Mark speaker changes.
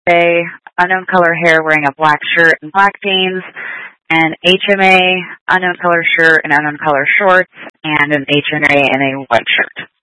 Speaker 1: A, unknown color hair wearing a black shirt and black jeans, an HMA, unknown color shirt and unknown color shorts, and an HMA in a white shirt.